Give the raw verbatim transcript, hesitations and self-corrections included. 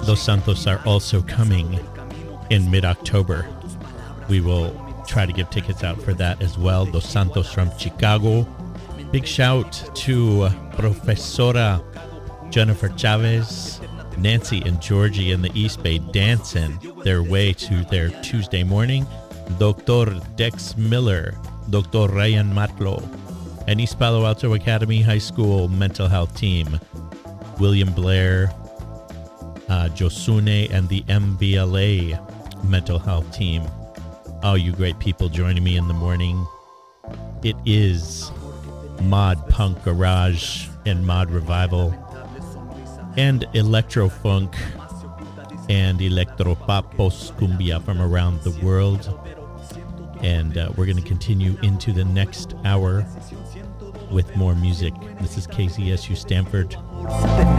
Dos Santos are also coming in mid-October. We will try to give tickets out for that as well. Dos Santos from Chicago. Big shout to Profesora Jennifer Chavez, Nancy and Georgie in the East Bay dancing their way to their Tuesday morning. Doctor Dex Miller, Doctor Ryan Matlo, and East Palo Alto Academy High School mental health team. William Blair, uh, Josune, and the M B L A mental health team. All you great people joining me in the morning. It is Mod Punk Garage and Mod Revival and Electro Funk and Electro Papos Cumbia from around the world. And uh, we're going to continue into the next hour with more music. This is K Z S U Stanford.